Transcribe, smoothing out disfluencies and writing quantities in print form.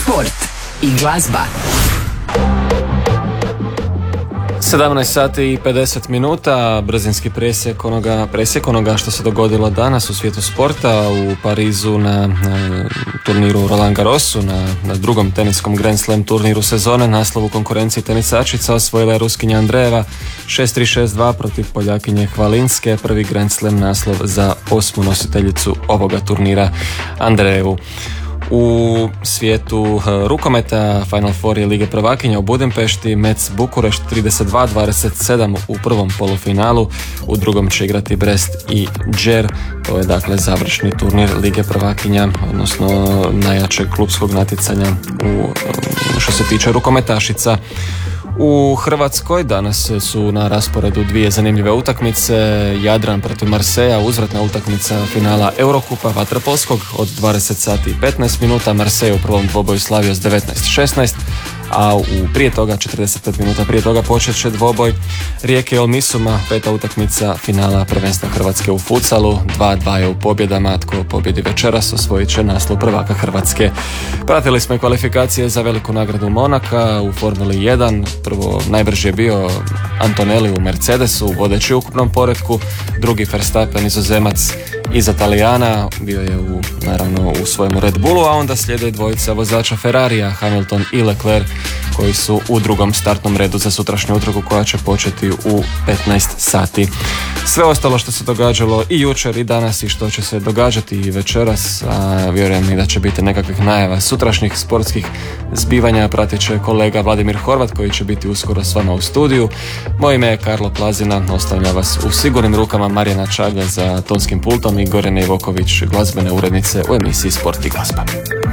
Sport i glazba. 17 sati i 50 minuta, brzinski presjek onoga što se dogodilo danas u svijetu sporta u Parizu na turniru Roland Garrosu, na drugom teniskom Grand Slam turniru sezone. Naslov u konkurenciji tenisačica osvojila je Ruskinja Andreeva 6-3, 6-2 protiv Poljakinje Hvalinske, prvi Grand Slam naslov za 8. nositeljicu ovoga turnira Andreevu. U svijetu rukometa Final Four je Lige prvakinja u Budimpešti, Metz Bukurešt 32-27 u prvom polufinalu, u drugom će igrati Brest i Džer. To je dakle završni turnir Lige prvakinja, odnosno najjačeg klupskog natjecanja što se tiče rukometašica. U Hrvatskoj danas su na rasporedu dvije zanimljive utakmice. Jadran protiv Marseja, uzvratna utakmica finala Eurokupa vaterpolskog od 20 sati i 15 minuta. Marsej u prvom dvoboju slavio s 19-16, a prije toga, 45 minuta prije toga, počet će dvoboj Rijeke i Olmisuma, peta utakmica finala prvenstva Hrvatske u futsalu. 2-2 je u pobjedama, tko pobjedi večeras osvojit će naslov prvaka Hrvatske. Pratili smo i kvalifikacije za veliku nagradu Monaka u Formuli 1. Prvo najbrži je bio Antonelli u Mercedesu, vodeći u ukupnom poretku, drugi Verstappen, Nizozemac iza Talijana, bio je naravno u svojemu Red Bullu, a onda slijede dvojica vozača Ferrarija, Hamilton i Leclerc, koji su u drugom startnom redu za sutrašnju utrku koja će početi u 15 sati. Sve ostalo što se događalo i jučer i danas i što će se događati i večeras, a vjerujem i da će biti nekakvih najava sutrašnjih sportskih zbivanja, pratit će kolega Vladimir Horvat koji će biti uskoro s vama u studiju. Moje ime je Karlo Plazina, ostavlja vas u sigurnim rukama Marijana Čaglja za tonskim pultom i Gorane Ivoković, glazbene urednice u emisiji Sport i glazba.